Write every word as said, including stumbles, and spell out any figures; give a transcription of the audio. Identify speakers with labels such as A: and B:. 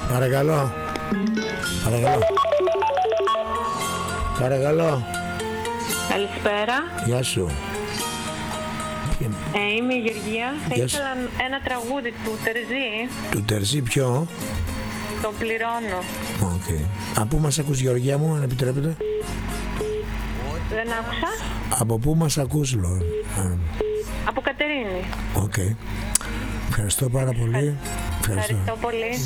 A: Παρακαλώ. Παρακαλώ. Παρακαλώ.
B: Καλησπέρα.
A: Γεια σου.
B: Ε, είμαι η Γεωργία. Θα
A: Γεια
B: ήθελα ένα τραγούδι του Τερζή.
A: Του Τερζή ποιο?
B: Το πληρώνω.
A: Οκ. Okay. Από πού μας ακούς, Γεωργία μου, αν επιτρέπετε?
B: Δεν άκουσα.
A: Από πού μας ακούς, λέω?
B: Από Κατερίνη.
A: Οκ. Okay. Ευχαριστώ πάρα πολύ.
B: Ευχαριστώ, Ευχαριστώ πολύ.